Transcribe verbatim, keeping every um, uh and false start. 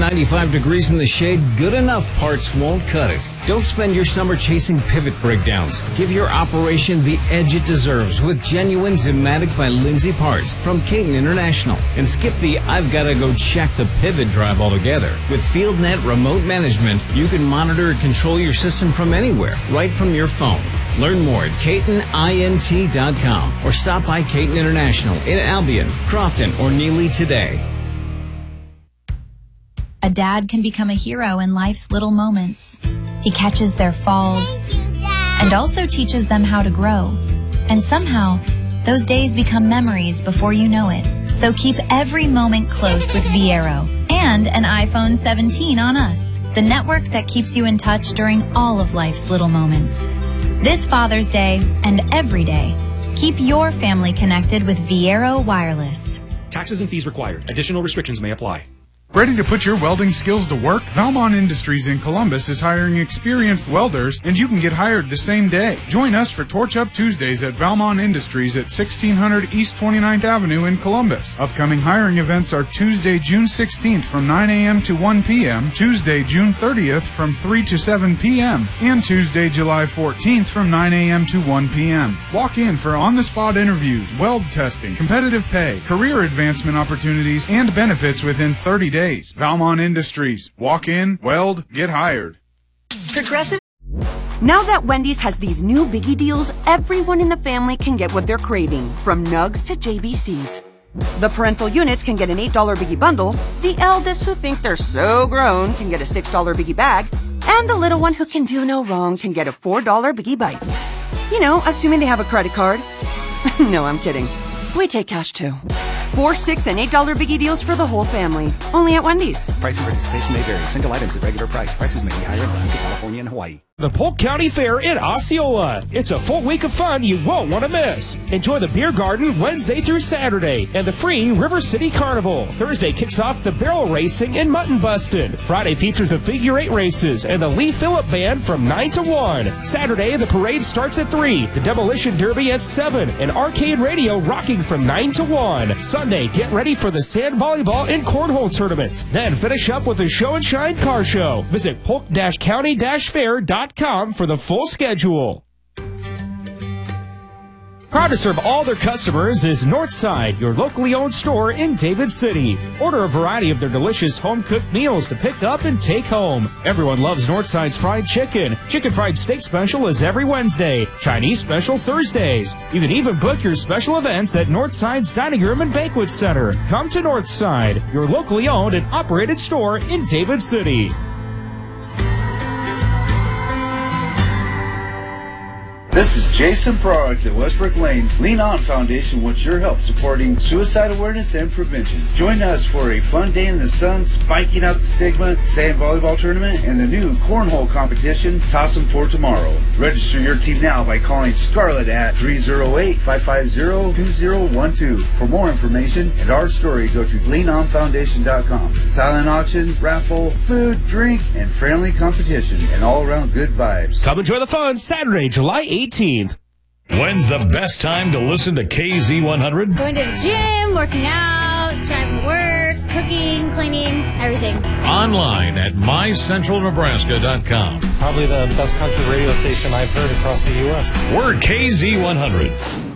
ninety-five degrees in the shade, good enough parts won't cut it. Don't spend your summer chasing pivot breakdowns. Give your operation the edge it deserves with genuine Zimatic by Lindsay parts from Caton International. And skip the I've got to go check the pivot drive altogether. With FieldNet remote management, you can monitor and control your system from anywhere, right from your phone. Learn more at Caton Int dot com or stop by Caton International in Albion, Crofton, or Neely today. A dad can become a hero in life's little moments. He catches their falls and also teaches them how to grow. And somehow, those days become memories before you know it. So keep every moment close with Viero and an iPhone seventeen on us, the network that keeps you in touch during all of life's little moments. This Father's Day and every day, keep your family connected with Viero Wireless. Taxes and fees required. Additional restrictions may apply. Ready to put your welding skills to work? Valmont Industries in Columbus is hiring experienced welders, and you can get hired the same day. Join us for Torch Up Tuesdays at Valmont Industries at sixteen hundred East twenty-ninth Avenue in Columbus. Upcoming hiring events are Tuesday, June sixteenth from nine a.m. to one p.m., Tuesday, June thirtieth from three to seven p.m., and Tuesday, July fourteenth from nine a.m. to one p.m. Walk in for on-the-spot interviews, weld testing, competitive pay, career advancement opportunities, and benefits within thirty days. Valmont Industries. Walk in, weld, get hired. Progressive. Now that Wendy's has these new biggie deals, everyone in the family can get what they're craving, from Nugs to J B Cs. The parental units can get an eight dollar biggie bundle, the eldest who think they're so grown can get a six dollar biggie bag, and the little one who can do no wrong can get a four dollar biggie bites. You know, assuming they have a credit card. No, I'm kidding. We take cash too. Four, six, and eight dollar biggie deals for the whole family. Only at Wendy's. Price and participation may vary. Single items at regular price. Prices may be higher in Alaska, California, and Hawaii. The Polk County Fair in Osceola. It's a full week of fun you won't want to miss. Enjoy the Beer Garden Wednesday through Saturday and the free River City Carnival. Thursday kicks off the barrel racing and mutton bustin'. Friday features the figure eight races and the Lee Phillip Band from nine to one. Saturday, the parade starts at three, the Demolition Derby at seven, and arcade radio rocking from nine to one. Sunday, get ready for the sand volleyball and cornhole tournaments. Then finish up with the Show and Shine car show. Visit polk county fair dot com for the full schedule. Proud to serve all their customers is Northside, your locally owned store in David City. Order a variety of their delicious home-cooked meals to pick up and take home. Everyone loves Northside's fried chicken. Chicken fried steak special is every Wednesday. Chinese special Thursdays. You can even book your special events at Northside's Dining Room and Banquet Center. Come to Northside, your locally owned and operated store in David City. This is Jason Proact at Westbrook Lane. Lean On Foundation wants your help supporting suicide awareness and prevention. Join us for a fun day in the sun, spiking out the stigma, sand volleyball tournament, and the new cornhole competition, Toss 'em for Tomorrow. Register your team now by calling Scarlett at three oh eight, five five zero, two zero one two. For more information and our story, go to lean on foundation dot com. Silent auction, raffle, food, drink, and friendly competition, and all around good vibes. Come enjoy the fun Saturday, July eighteenth. When's the best time to listen to K Z one hundred? Going to the gym, working out, time for work, cooking, cleaning, everything. Online at my central nebraska dot com. Probably the best country radio station I've heard across the U S. We're K Z one hundred.